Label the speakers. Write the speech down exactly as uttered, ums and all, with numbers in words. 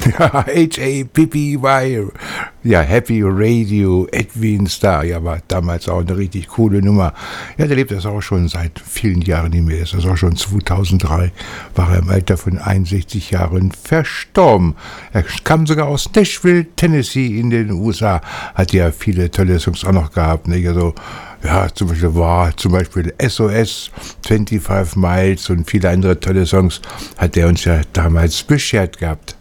Speaker 1: Ja, H A P P Y, ja, Happy Radio, Edwin Starr, ja, war damals auch eine richtig coole Nummer. Ja, der lebt das auch schon seit vielen Jahren nicht mehr. Das ist auch schon zweitausenddrei, war er im Alter von einundsechzig Jahren verstorben. Er kam sogar aus Nashville, Tennessee in den U S A, hat ja viele tolle Songs auch noch gehabt, ne, also, ja, zum Beispiel war zum Beispiel S O S, fünfundzwanzig Miles und viele andere tolle Songs hat er uns ja damals beschert gehabt.